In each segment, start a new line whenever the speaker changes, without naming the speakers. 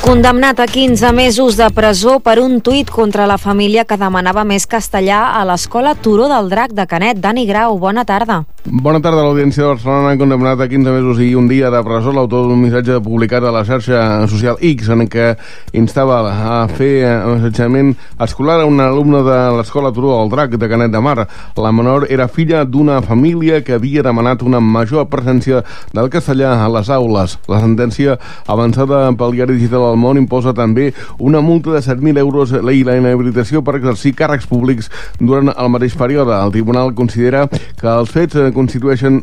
Condemnat a 15 mesos de presó per un tuit contra la família que demanava més castellà a l'escola Turó del Drac de Canet. Dani Grau, bona tarda.
Bona tarda. L'Audiència de Barcelona ha condemnat a 15 mesos i un dia de presó l'autor d'un missatge publicat a la xarxa social X en què instava a fer assetjament escolar a un alumne de l'escola Turó del Drac de Canet de Mar. La menor era filla d'una família que havia demanat una major presència del castellà a les aules. La sentència avançada pel diari digital El Món imposa també una multa de 7.000 euros i la inhabilitació per exercir càrrecs públics durant el mateix període. El tribunal considera que els fets constitueixen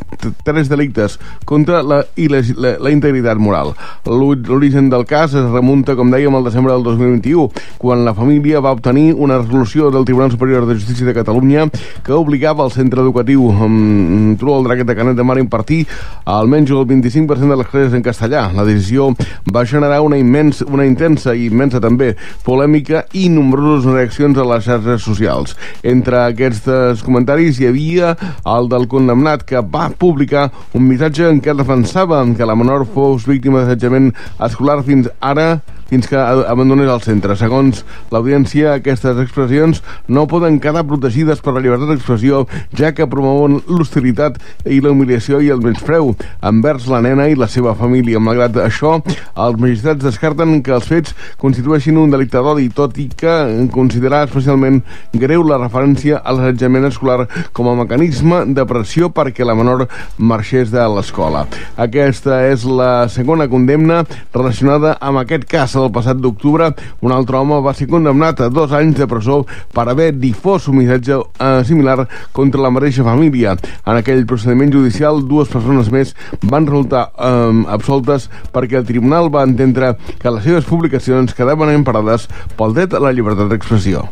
3 delictes contra la integritat moral. L'origen del cas es remunta, com dèiem, al desembre del 2021, quan la família va obtenir una resolució del Tribunal Superior de Justícia de Catalunya que obligava el centre educatiu Turó del Drac de Canet de Mar a impartir almenys el 25% de les classes en castellà. La decisió va generar una intensa i immensa també polèmica i nombroses reaccions a les xarxes socials. Entre aquests comentaris hi havia el del condemnat, que va publicar un missatge en què defensava que la menor fos víctima d'assetjament escolar fins que abandonés el centre. Segons l'audiència, aquestes expressions no poden quedar protegides per la llibertat d'expressió, ja que promouen l'hostilitat i la humiliació i el menyspreu envers la nena i la seva família. Malgrat això, els magistrats descarten que els fets constitueixin un delicte d'odi, tot i que considerar especialment greu la referència a l'assetjament escolar com a mecanisme de pressió perquè la menor marxés de l'escola. Aquesta és la segona condemna relacionada amb aquest cas. El passat d'octubre, un altre home va ser condemnat a 2 anys de presó per haver difós un missatge similar contra la mateixa família. En aquell procediment judicial, 2 persones més van resultar absoltes perquè el tribunal va entendre que les seves publicacions quedaven emparades pel dret a la llibertat d'expressió.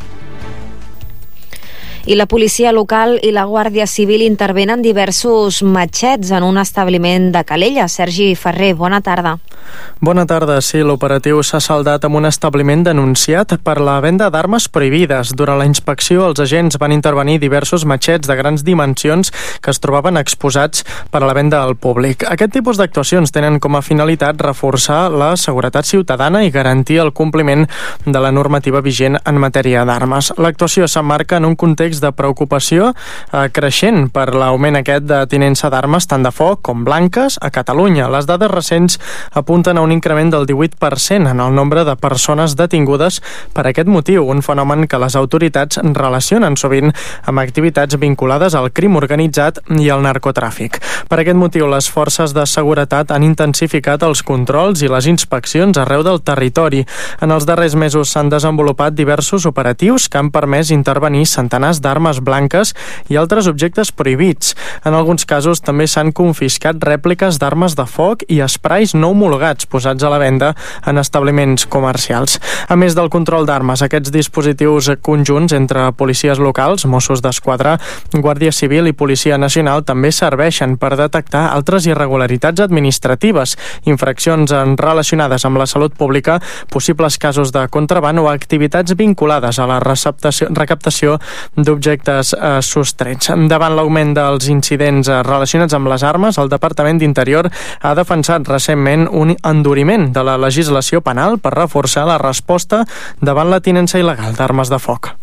I la policia local i la Guàrdia Civil intervenen diversos matxets en un establiment de Calella. Sergi Ferrer, bona tarda.
Bona tarda. Sí, l'operatiu s'ha saldat amb un establiment denunciat per la venda d'armes prohibides. Durant la inspecció, els agents van intervenir diversos matxets de grans dimensions que es trobaven exposats per a la venda al públic. Aquest tipus d'actuacions tenen com a finalitat reforçar la seguretat ciutadana i garantir el compliment de la normativa vigent en matèria d'armes. L'actuació s'emmarca en un context de preocupació creixent per l'augment aquest de tinença d'armes tant de foc com blanques a Catalunya. Les dades recents apunten a un increment del 18% en el nombre de persones detingudes per aquest motiu, un fenomen que les autoritats relacionen sovint amb activitats vinculades al crim organitzat i al narcotràfic. Per aquest motiu, les forces de seguretat han intensificat els controls i les inspeccions arreu del territori. En els darrers mesos s'han desenvolupat diversos operatius que han permès intervenir centenars d'armes blanques i altres objectes prohibits. En alguns casos també s'han confiscat rèpliques d'armes de foc i esprais no homologats posats a la venda en establiments comercials. A més del control d'armes, aquests dispositius conjunts entre policies locals, Mossos d'Esquadra, Guàrdia Civil i Policia Nacional també serveixen per detectar altres irregularitats administratives, infraccions relacionades amb la salut pública, possibles casos de contraban o activitats vinculades a la recaptació d'objectes sostrets. Davant l'augment dels incidents relacionats amb les armes, el Departament d'Interior ha defensat recentment un enduriment de la legislació penal per reforçar la resposta davant la tinença il·legal d'armes de foc.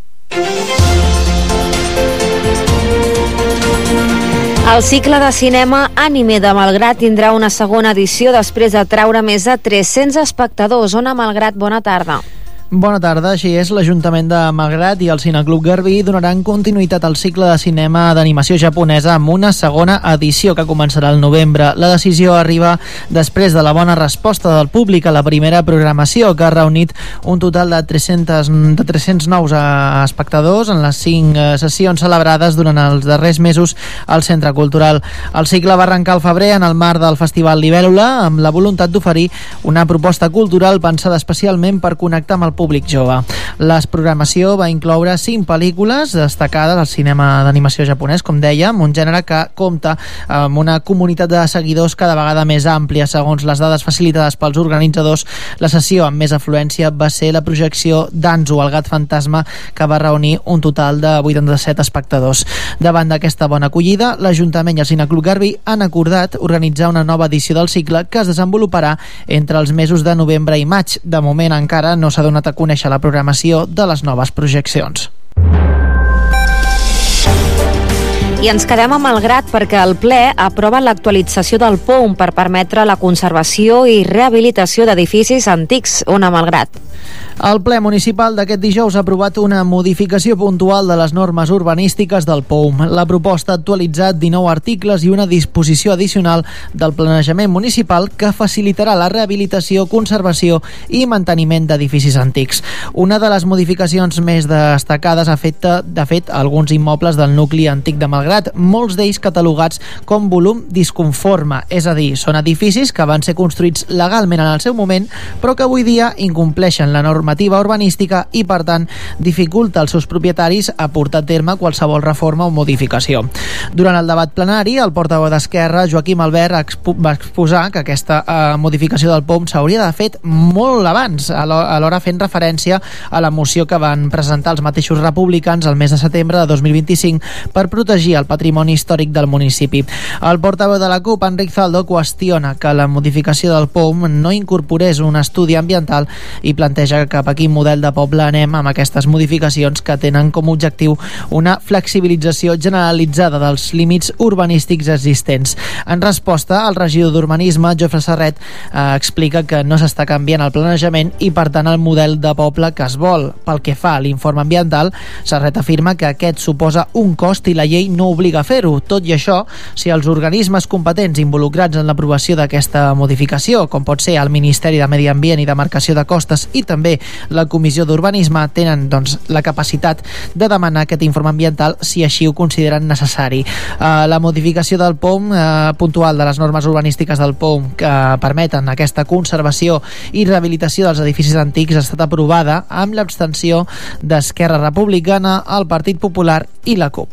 El cicle de cinema Anime de Malgrat tindrà una segona edició després de traure més de 300 espectadors. Ona Malgrat, bona tarda.
Bona tarda. Així és, l'Ajuntament de Malgrat i el Cineclub Garbí donaran continuïtat al cicle de cinema d'animació japonesa amb una segona edició que començarà al novembre. La decisió arriba després de la bona resposta del públic a la primera programació, que ha reunit un total de 300 nous espectadors en les 5 sessions celebrades durant els darrers mesos al Centre Cultural. El cicle va arrencar al febrer en el marc del Festival Libèl·lula amb la voluntat d'oferir una proposta cultural pensada especialment per connectar amb el públic jove. La programació va incloure 5 pel·lícules destacades al cinema d'animació japonès, com dèiem, un gènere que compta amb una comunitat de seguidors cada vegada més àmplia. Segons les dades facilitades pels organitzadors, la sessió amb més afluència va ser la projecció d'Anzu, el gat fantasma, que va reunir un total de 87 espectadors. Davant d'aquesta bona acollida, l'Ajuntament i el Cineclub Garbí han acordat organitzar una nova edició del cicle que es desenvoluparà entre els mesos de novembre i maig. De moment encara no s'ha donat a conèixer la programació de les noves projeccions.
I ens quedem a Malgrat perquè el ple aprova l'actualització del POUM per permetre la conservació i rehabilitació d'edificis antics. Ona Malgrat.
El ple municipal d'aquest dijous ha aprovat una modificació puntual de les normes urbanístiques del POUM. La proposta ha actualitzat 19 articles i una disposició addicional del planejament municipal que facilitarà la rehabilitació, conservació i manteniment d'edificis antics. Una de les modificacions més destacades afecta, de fet, alguns immobles del nucli antic de Malgrat, molts d'ells catalogats com volum disconforme, és a dir, són edificis que van ser construïts legalment en el seu moment, però que avui dia incompleixen la normativa urbanística i, per tant, dificulta als seus propietaris a portar a terme qualsevol reforma o modificació. Durant el debat plenari, el portaveu d'Esquerra, Joaquim Albert, va exposar que aquesta modificació del POUM s'hauria de fet molt abans, alhora fent referència a la moció que van presentar els mateixos republicans el mes de setembre de 2025 per protegir el patrimoni històric del municipi. El portaveu de la CUP, Enric Zaldo, qüestiona que la modificació del POUM no incorporés un estudi ambiental i planteja cap a quin model de poble anem amb aquestes modificacions que tenen com a objectiu una flexibilització generalitzada dels límits urbanístics existents. En resposta, el regidor d'Urbanisme, Jofre Serret, explica que no s'està canviant el planejament i, per tant, el model de poble que es vol. Pel que fa a l'informe ambiental, Serret afirma que aquest suposa un cost i la llei no obliga a fer-ho. Tot i això, si els organismes competents involucrats en l'aprovació d'aquesta modificació, com pot ser el Ministeri de Medi Ambient i Demarcació de Costes i també la Comissió d'Urbanisme, tenen la capacitat de demanar aquest informe ambiental si així ho consideren necessari. La modificació del POUM, puntual de les normes urbanístiques del POUM que permeten aquesta conservació i rehabilitació dels edificis antics, ha estat aprovada amb l'abstenció d'Esquerra Republicana, el Partit Popular i la CUP.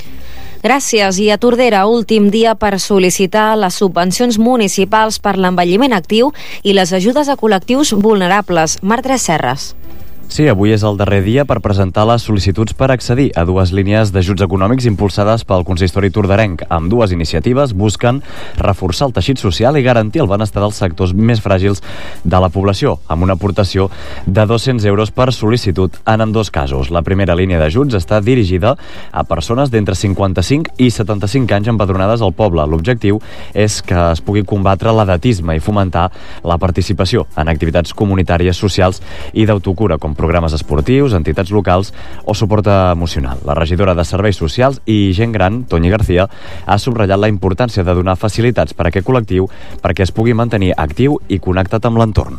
Gràcies. I a Tordera, últim dia per sol·licitar les subvencions municipals per l'envelliment actiu i les ajudes a col·lectius vulnerables. Marc Serres.
Sí, avui és el darrer dia per presentar les sol·licituds per accedir a dues línies d'ajuts econòmics impulsades pel consistori torderenc. Amb dues iniciatives busquen reforçar el teixit social i garantir el benestar dels sectors més fràgils de la població, amb una aportació de 200 euros per sol·licitud en ambdós casos. La primera línia d'ajuts està dirigida a persones d'entre 55 i 75 anys empadronades al poble. L'objectiu és que es pugui combatre l'edatisme i fomentar la participació en activitats comunitàries, socials i d'autocura, com programes esportius, entitats locals o suport emocional. La regidora de Serveis Socials i Gent Gran, Toñi García, ha subratllat la importància de donar facilitats per a aquest col·lectiu perquè es pugui mantenir actiu i connectat amb l'entorn.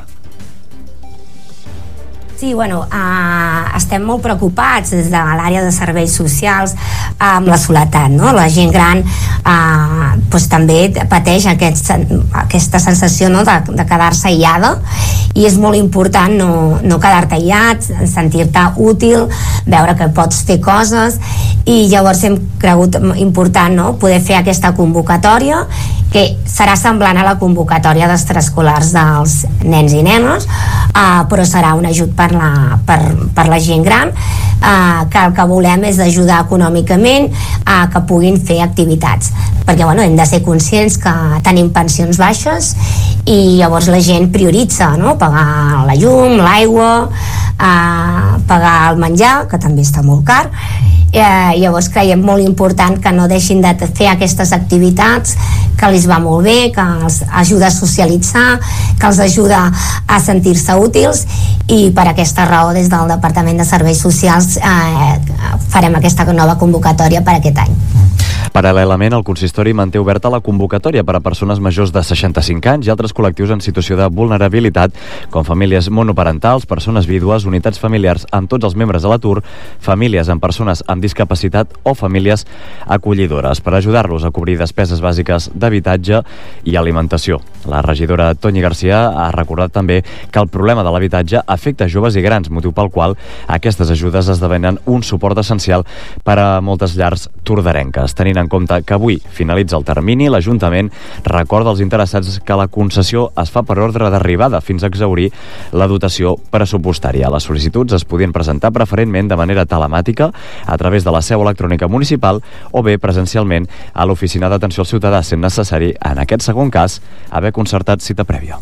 Sí, estem molt preocupats des de l'àrea de serveis socials amb la soledat, no? La gent gran també pateix aquesta sensació, no? de quedar-se aïllada, i és molt important no quedar-te aïllat, sentir-te útil, veure que pots fer coses, i llavors hem cregut important, no? Poder fer aquesta convocatòria que serà semblant a la convocatòria d'extraescolars dels nens i nenes, però serà un ajut per la gent gran, que el que volem és ajudar econòmicament que puguin fer activitats, perquè hem de ser conscients que tenim pensions baixes i llavors la gent prioritza, no? Pagar la llum, l'aigua, pagar el menjar, que també està molt car. Llavors creiem molt important que no deixin de fer aquestes activitats, que els va molt bé, que els ajuda a socialitzar, que els ajuda a sentir-se útils, i per aquesta raó des del Departament de Serveis Socials farem aquesta nova convocatòria per aquest any.
Paral·lelament, el consistori manté oberta la convocatòria per a persones majors de 65 anys i altres col·lectius en situació de vulnerabilitat, com famílies monoparentals, persones vídues, unitats familiars amb tots els membres a l'atur, famílies amb persones amb discapacitat o famílies acollidores, per ajudar-los a cobrir despeses bàsiques d'habitatge i alimentació. La regidora Toni Garcia ha recordat també que el problema de l'habitatge afecta joves i grans, motiu pel qual aquestes ajudes esdevenen un suport essencial per a moltes llars tordarenques. Tenint en compte que avui finalitza el termini, l'Ajuntament recorda als interessats que la concessió es fa per ordre d'arribada fins a exhaurir la dotació pressupostària. Les sol·licituds es podien presentar preferentment de manera telemàtica a través de la seu electrònica municipal o bé presencialment a l'oficina d'atenció al ciutadà, sent necessari, en aquest segon cas, haver concertat cita prèvia.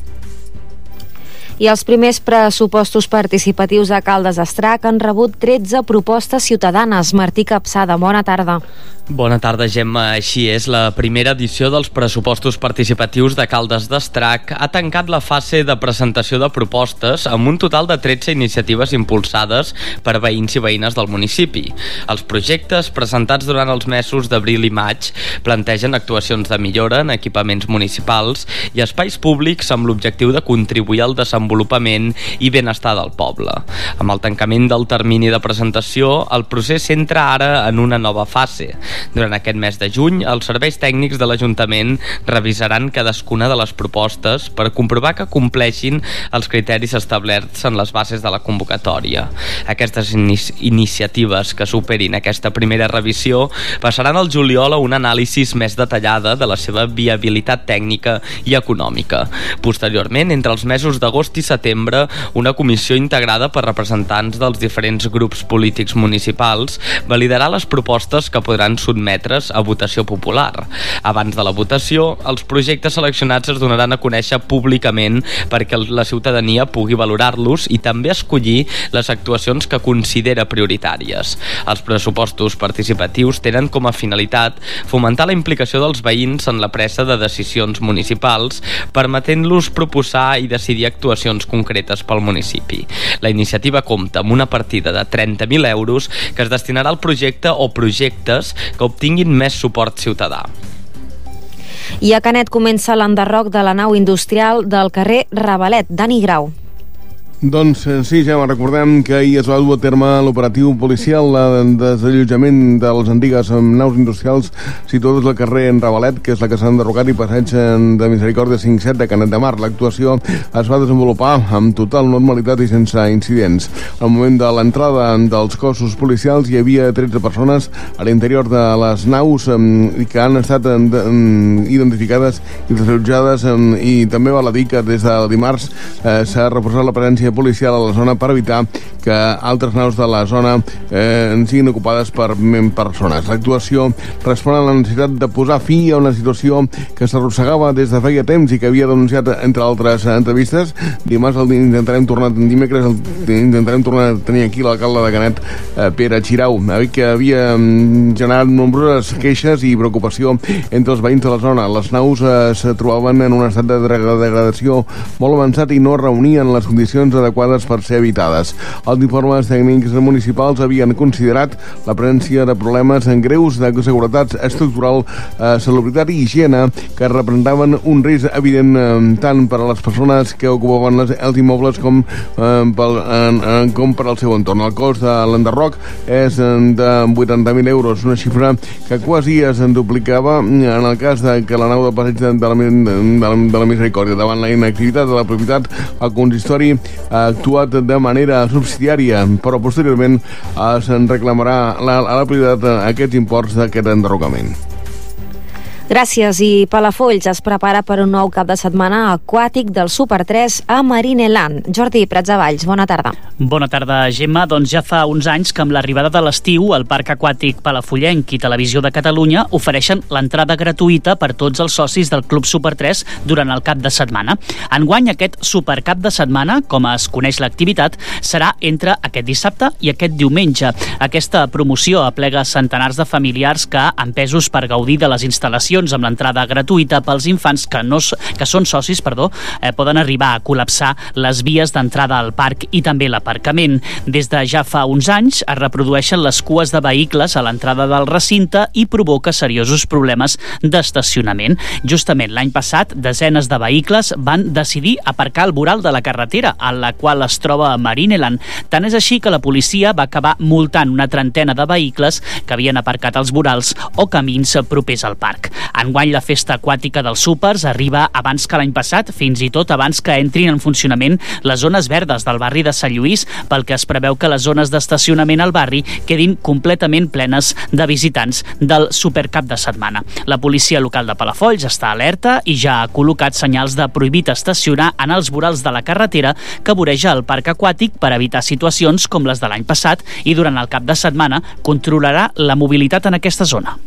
I els primers pressupostos participatius de Caldes d'Estrac han rebut 13 propostes ciutadanes. Martí Capçada, bona tarda.
Bona tarda, Gemma. Així és, la primera edició dels pressupostos participatius de Caldes d'Estrac ha tancat la fase de presentació de propostes amb un total de 13 iniciatives impulsades per veïns i veïnes del municipi. Els projectes presentats durant els mesos d'abril i maig plantegen actuacions de millora en equipaments municipals i espais públics amb l'objectiu de contribuir al desenvolupament i benestar del poble. Amb el tancament del termini de presentació, el procés s'entra ara en una nova fase. Durant aquest mes de juny, els serveis tècnics de l'Ajuntament revisaran cadascuna de les propostes per comprovar que compleixin els criteris establerts en les bases de la convocatòria. Aquestes iniciatives que superin aquesta primera revisió passaran al juliol a una anàlisi més detallada de la seva viabilitat tècnica i econòmica. Posteriorment, entre els mesos d'agost i setembre, una comissió integrada per representants dels diferents grups polítics municipals validarà les propostes que podran sotmetre's a votació popular. Abans de la votació, els projectes seleccionats es donaran a conèixer públicament perquè la ciutadania pugui valorar-los i també escollir les actuacions que considera prioritàries. Els pressupostos participatius tenen com a finalitat fomentar la implicació dels veïns en la presa de decisions municipals, permetent-los proposar i decidir actuacions concretes pel municipi. La iniciativa compta amb una partida de 30.000 euros que es destinarà al projecte o projectes que obtinguin més suport ciutadà.
I a Canet comença l'enderroc de la nau industrial del carrer Ravalet. Dani Grau.
Doncs sí, ja recordem que ahir es va dur a terme l'operatiu policial de desallotjament de les antigues naus industrials situades al carrer en Ravalet, que és la que s'ha enderrocat, i passeig de Misericòrdia 5-7 de Canet de Mar. L'actuació es va desenvolupar amb total normalitat i sense incidents. Al moment de l'entrada dels cossos policials hi havia 13 persones a l'interior de les naus que han estat identificades i desallotjades, i també val a dir que des del dimarts s'ha reforçat la presència policial a la zona per evitar que altres naus de la zona siguin ocupades per persones. L'actuació respon a la necessitat de posar fi a una situació que s'arrossegava des de feia temps i que havia denunciat, entre altres entrevistes. Dimecres intentarem tornar a tenir aquí l'alcalde de Canet, Pere Xirau, que havia generat nombroses queixes i preocupació entre els veïns de la zona. Les naus es trobaven en un estat de degradació molt avançat i no reunien les condicions adequades per ser habitades. Els informes tècnics municipals havien considerat la presència de problemes greus de seguretat estructural, salubritat i higiene que representaven un risc evident tant per a les persones que ocupaven els immobles com per al seu entorn. El cost de l'enderroc és de 80.000 euros, una xifra que quasi es duplicava en el cas que la nau de passeig de la Misericòrdia. Davant la inactivitat de la propietat, el consistori ha actuat de manera subsidiària, però posteriorment se'n reclamarà a la prioritat aquests imports d'aquest enderrocament.
Gràcies. I Palafolls es prepara per un nou cap de setmana aquàtic del Super 3 a Marineland. Jordi Pratsavalls, bona tarda.
Bona tarda, Gemma. Doncs ja fa uns anys que amb l'arribada de l'estiu, el Parc Aquàtic Palafollenc i Televisió de Catalunya ofereixen l'entrada gratuïta per tots els socis del Club Super 3 durant el cap de setmana. Enguany, aquest Super Cap de Setmana, com es coneix l'activitat, serà entre aquest dissabte i aquest diumenge. Aquesta promoció aplega centenars de familiars que, empesos per gaudir de les instal·lacions estacions amb l'entrada gratuïta pels infants que són socis, poden arribar a col·lapsar les vies d'entrada al parc i també l'aparcament. Des de ja fa uns anys es reprodueixen les cues de vehicles a l'entrada del recinte i provoca seriosos problemes d'estacionament. Justament l'any passat, desenes de vehicles van decidir aparcar al voral de la carretera, a la qual es troba a Marineland. Tant és així que la policia va acabar multant una trentena de vehicles que havien aparcat als vorals o camins propers al parc. Enguany la festa aquàtica dels súpers arriba abans que l'any passat, fins i tot abans que entrin en funcionament les zones verdes del barri de Sant Lluís, pel que es preveu que les zones d'estacionament al barri quedin completament plenes de visitants del supercap de setmana. La policia local de Palafolls està alerta i ja ha col·locat senyals de prohibit estacionar en els vorals de la carretera que voreja el parc aquàtic per evitar situacions com les de l'any passat i durant el cap de setmana controlarà la mobilitat en aquesta zona.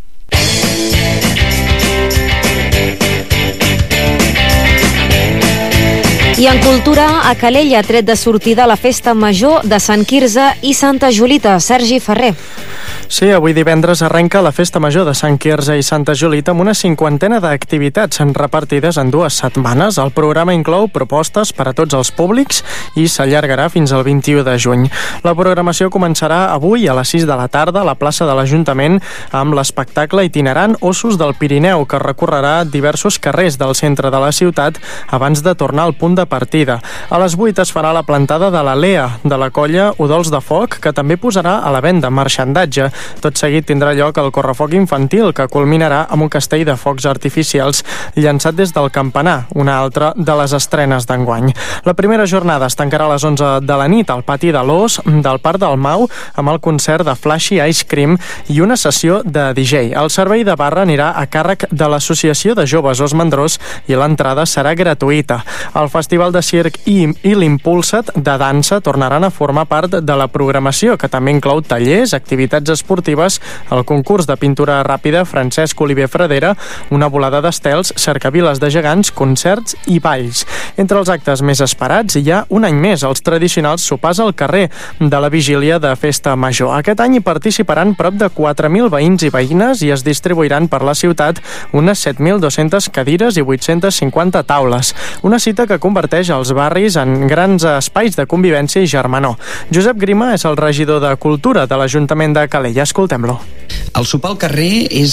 I en cultura, a Calella, tret de sortida la festa major de Sant Quirze i Santa Julita. Sergi Ferrer.
Sí, avui divendres arrenca la Festa Major de Sant Quirze i Santa Julita amb una 50ena d'activitats repartides en 2 setmanes. El programa inclou propostes per a tots els públics i s'allargarà fins al 21 de juny. La programació començarà avui a les 6 de la tarda a la plaça de l'Ajuntament amb l'espectacle itinerant Ossos del Pirineu, que recorrerà diversos carrers del centre de la ciutat abans de tornar al punt de partida. A les 8 es farà la plantada de la Lea, de la colla Udols de Foc, que també posarà a la venda marxandatge. Tot seguit tindrà lloc el correfoc infantil, que culminarà amb un castell de focs artificials llançat des del campanar, una altra de les estrenes d'enguany. La primera jornada es tancarà a les 11 de la nit al pati de l'Os del Parc del Mau amb el concert de Flashy Ice Cream i una sessió de DJ. El servei de barra anirà a càrrec de l'Associació de Joves Os Mandrós i l'entrada serà gratuïta. El Festival de Circ i l'Impulsat de dansa tornaran a formar part de la programació, que també inclou tallers, activitats esportives, el concurs de pintura ràpida Francesc Oliver Fradera, una volada d'estels, cercaviles de gegants, concerts i balls. Entre els actes més esperats hi ha un any més els tradicionals sopars al carrer de la vigília de Festa Major. Aquest any hi participaran prop de 4.000 veïns i veïnes i es distribuiran per la ciutat unes 7.200 cadires i 850 taules. Una cita que converteix els barris en grans espais de convivència i germanor. Josep Grima és el regidor de Cultura de l'Ajuntament de Calella. Escoltem-lo.
El sopar al carrer és,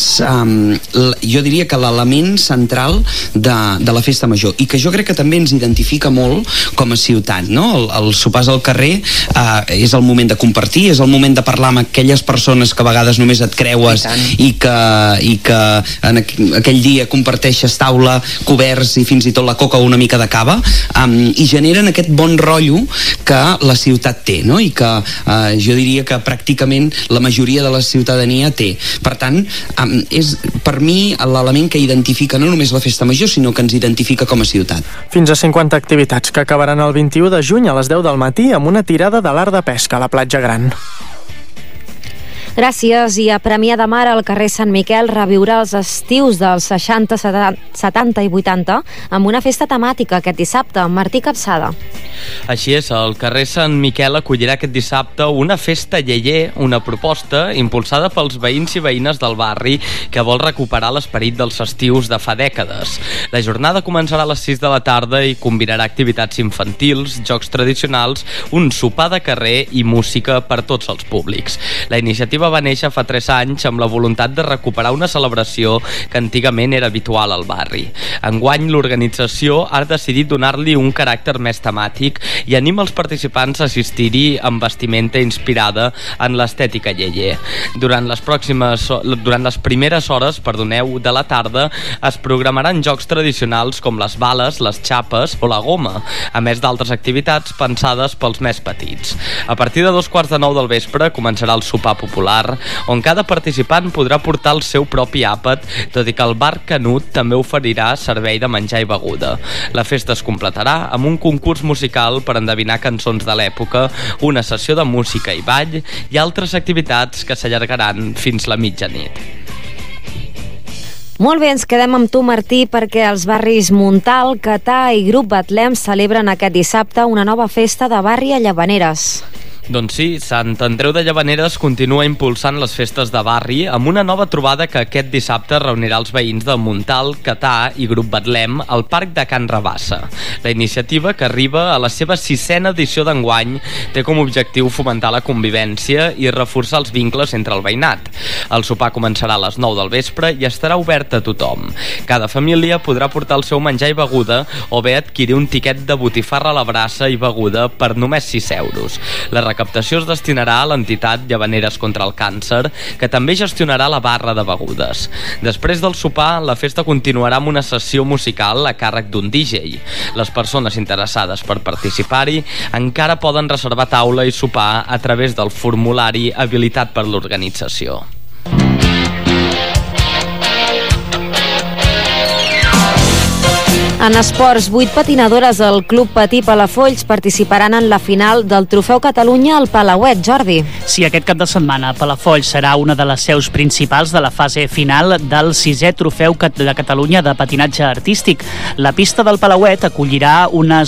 jo diria que l'element central de la Festa Major i que jo crec que també ens identifica molt com a ciutat, no? El sopars al carrer és el moment de compartir, és el moment de parlar amb aquelles persones que a vegades només et creues i que en aquell dia comparteixes taula, coberts i fins i tot la coca o una mica de cava, i generen aquest bon rotllo que la ciutat té, no? I que jo diria que pràcticament la majoria de la ciutadania té. Per tant, és per mi l'element que identifica no només la Festa Major, sinó que ens identifica com a ciutat.
Fins a 50 activitats que acabaran el 21 de juny a les 10 del matí amb una tirada de l'art de pesca a la platja Gran.
Gràcies. I a Premià de Mar, al carrer Sant Miquel, reviurà els estius dels 60, 70 i 80 amb una festa temàtica aquest dissabte. Martí Capçada.
Així és, el carrer Sant Miquel acollirà aquest dissabte una festa lleier, una proposta impulsada pels veïns i veïnes del barri que vol recuperar l'esperit dels estius de fa dècades. La jornada començarà a les 6 de la tarda i combinarà activitats infantils, jocs tradicionals, un sopar de carrer i música per tots els públics. La iniciativa va néixer fa 3 anys amb la voluntat de recuperar una celebració que antigament era habitual al barri. Enguany, l'organització ha decidit donar-li un caràcter més temàtic i anima els participants a assistir-hi amb vestimenta inspirada en l'estètica lleier. Durant les primeres hores de la tarda es programaran jocs tradicionals com les bales, les xapes o la goma, a més d'altres activitats pensades pels més petits. A partir de 2:15 del vespre començarà el sopar popular, on cada participant podrà portar el seu propi àpat, tot i que el bar Canut també oferirà servei de menjar i beguda. La festa es completarà amb un concurs musical per endevinar cançons de l'època, una sessió de música i ball i altres activitats que s'allargaran fins la mitjanit.
Molt bé, ens quedem amb tu, Martí, perquè els barris Montal, Catà i Grup Betlem celebren aquest dissabte una nova festa de barri a Llavaneres.
Doncs sí, Sant Andreu de Llavaneres continua impulsant les festes de barri amb una nova trobada que aquest dissabte reunirà els veïns de Montal, Catà i Grup Betlem al Parc de Can Rabassa. La iniciativa, que arriba a la seva 6a edició d'enguany, té com a objectiu fomentar la convivència i reforçar els vincles entre el veïnat. El sopar començarà a les 9 del vespre i estarà obert a tothom. Cada família podrà portar el seu menjar i beguda o bé adquirir un tiquet de botifarra a la brassa i beguda per només 6 euros. La recaptació es destinarà a l'entitat Llavaneres contra el Càncer, que també gestionarà la barra de begudes. Després del sopar, la festa continuarà amb una sessió musical a càrrec d'un DJ. Les persones interessades per participar-hi encara poden reservar taula i sopar a través del formulari habilitat per l'organització.
En esports, 8 patinadores del Club Patí Palafolls participaran en la final del Trofeu Catalunya al Palauet, Jordi.
Sí, aquest cap de setmana Palafolls serà una de les seus principals de la fase final del 6è Trofeu de Catalunya de patinatge artístic. La pista del Palauet acollirà unes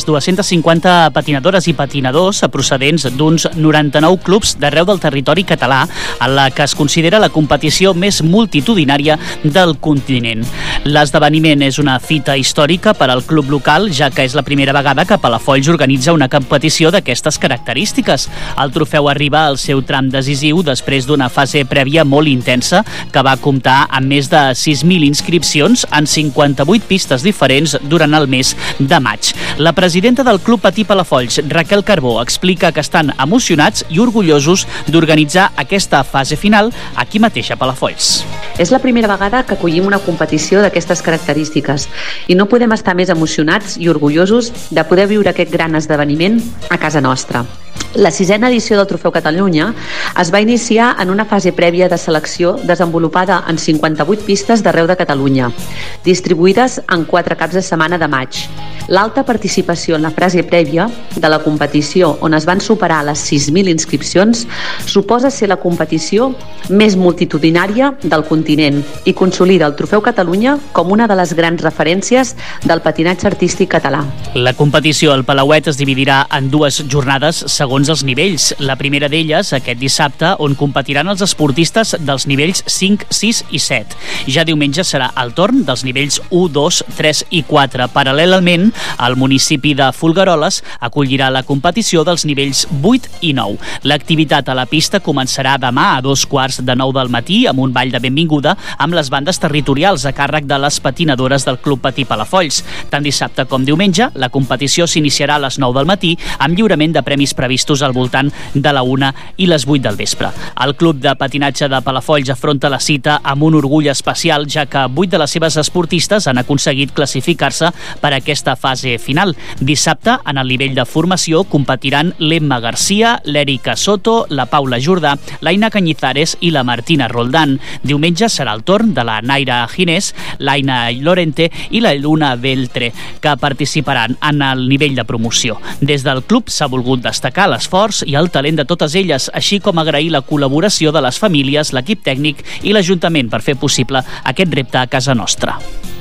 250 patinadores i patinadors procedents d'uns 99 clubs d'arreu del territori català, en la que es considera la competició més multitudinària del continent. L'esdeveniment és una fita històrica per al club local, ja que és la primera vegada que Palafolls organitza una competició d'aquestes característiques. El trofeu arriba al seu tram decisiu després d'una fase prèvia molt intensa que va comptar amb més de 6.000 inscripcions en 58 pistes diferents durant el mes de maig. La presidenta del Club Patí Palafolls, Raquel Carbó, explica que estan emocionats i orgullosos d'organitzar aquesta fase final aquí mateix a Palafolls.
És la primera vegada que acollim una competició d'aquestes característiques i no podem estar més emocionats i orgullosos de poder viure aquest gran esdeveniment a casa nostra. La 6a edició del Trofeu Catalunya es va iniciar en una fase prèvia de selecció desenvolupada en 58 pistes d'arreu de Catalunya, distribuïdes en 4 caps de setmana de maig. L'alta participació en la fase prèvia de la competició, on es van superar les 6.000 inscripcions, suposa ser la competició més multitudinària del continent i consolida el Trofeu Catalunya com una de les grans referències del patinatge artístic català.
La competició al Palauet es dividirà en 2 jornades segons els nivells. La primera d'elles, aquest dissabte, on competiran els esportistes dels nivells 5, 6 i 7. Ja diumenge serà el torn dels nivells 1, 2, 3 i 4. Paral·lelament, el municipi de Folgueroles acollirà la competició dels nivells 8 i 9. L'activitat a la pista començarà demà a 2:15 del matí amb un ball de benvinguda amb les bandes territorials a càrrec de les patinadores del Club Patí Palafolls. Tant dissabte com diumenge, la competició s'iniciarà a les 9 del matí amb lliurament de premis previstos al voltant de la 1 i les 8 del vespre. El Club de Patinatge de Palafolls afronta la cita amb un orgull especial, ja que 8 de les seves esportistes han aconseguit classificar-se per a aquesta fase final. Dissabte, en el nivell de formació, competiran l'Emma Garcia, l'Èrica Soto, la Paula Jordà, l'Aina Cañizares i la Martina Roldán. Diumenge serà el torn de la Naira Ginés, l'Aina Lorente i la Luna Beltre, que participaran en el nivell de promoció. Des del club s'ha volgut destacar l'esforç i el talent de totes elles, així com agrair la col·laboració de les famílies, l'equip tècnic i l'Ajuntament per fer possible aquest repte a casa nostra.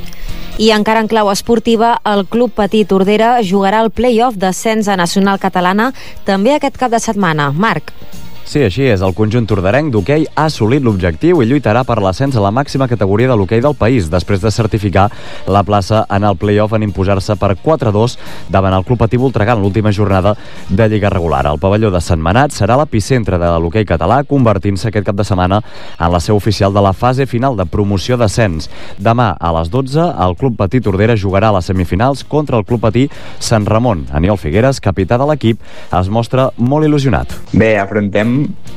I encara en clau esportiva, el Club Patí Tordera jugarà el play-off d'ascens a Nacional Catalana també aquest cap de setmana. Marc.
Sí, així és. El conjunt tordarenc d'hoquei ha assolit l'objectiu i lluitarà per l'ascens a la màxima categoria de l'hoquei del país, després de certificar la plaça en el play-off en imposar-se per 4-2 davant el Club Patí Voltregà en l'última jornada de Lliga regular. El pavelló de Sentmenat serà l'epicentre de l'hoquei català, convertint-se aquest cap de setmana en la seu oficial de la fase final de promoció d'ascens. Demà a les 12, el Club Patí Tordera jugarà a les semifinals contra el Club Patí Sant Ramon. Aniol Figueres, capità de l'equip, es mostra molt il·lusionat.
Bé, afrontem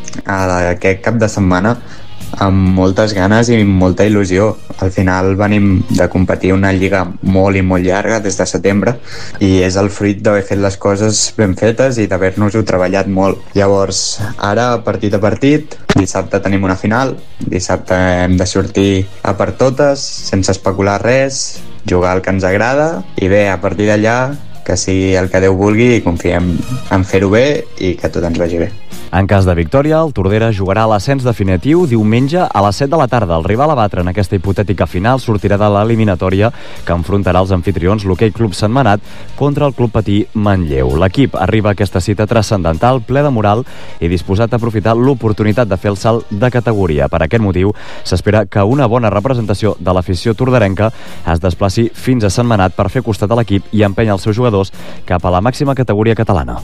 aquest cap de setmana amb moltes ganes i molta il·lusió. Al final venim de competir una lliga molt i molt llarga des de setembre i és el fruit d'haver fet les coses ben fetes i d'haver-nos-ho treballat molt. Llavors, ara, partit a partit, dissabte tenim una final, dissabte hem de sortir a per totes, sense especular res, jugar el que ens agrada i bé, a partir d'allà, que sigui el que Déu vulgui i confiem en fer-ho bé i que tot ens vagi bé.
En cas de victòria, el Tordera jugarà a l'ascens definitiu diumenge a les 7 de la tarda. El rival a batre en aquesta hipotètica final sortirà de l'eliminatòria que enfrontarà els anfitrions l'Hoquei Club Sentmenat contra el Club Patí Manlleu. L'equip arriba a aquesta cita transcendental, ple de moral i disposat a aprofitar l'oportunitat de fer el salt de categoria. Per aquest motiu, s'espera que una bona representació de l'afició tordarenca es desplaci fins a Sentmenat per fer costat a l'equip i empènyer els seus jugadors cap a la màxima categoria catalana.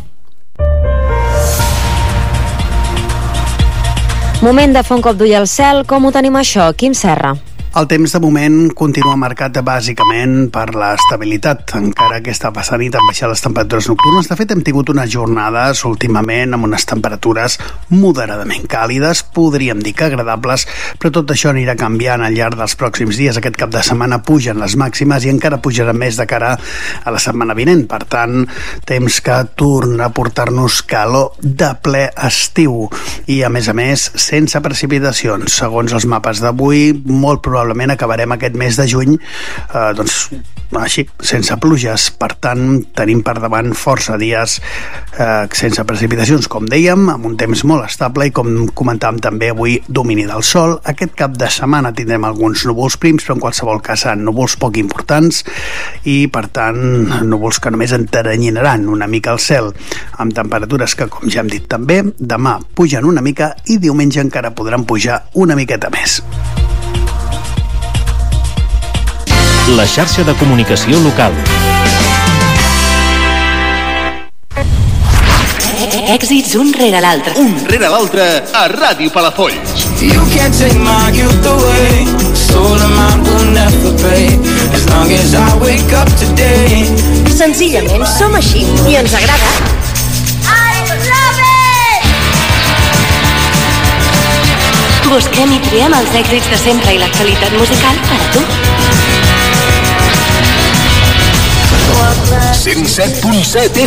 Moment de fer un cop d'ull al cel. Com ho tenim això? Quim Serra.
El temps de moment continua marcat bàsicament per l'estabilitat, encara que està passant i han baixat les temperatures nocturnes. De fet, hem tingut unes jornades últimament amb unes temperatures moderadament càlides, podríem dir que agradables, però tot això anirà canviant al llarg dels pròxims dies. Aquest cap de setmana pugen les màximes i encara pujarà més de cara a la setmana vinent. Per tant, temps que torna a portar-nos calor de ple estiu i, a més, sense precipitacions. Segons els mapes d'avui, molt probablement acabarem aquest mes de juny així, sense pluges. Per tant, tenim per davant força dies sense precipitacions, com dèiem, amb un temps molt estable i, com comentàvem també avui, domini del sol. Aquest cap de setmana tindrem alguns núvols prims, però en qualsevol cas seran núvols poc importants i, per tant, núvols que només enteranyinaran una mica el cel, amb temperatures que, com ja hem dit també, demà pugen una mica i diumenge encara podran pujar una miqueta més.
La xarxa de comunicació local.
Èxits un rere l'altre.
Un rere l'altre a Ràdio Palafolls.
You can't take my youth away. Soul of mine will never pay. As long as I wake up today.
Senzillament som així i ens agrada. I love it! Busquem i triem els èxits de sempre i l'actualitat musical per a tu.
107.7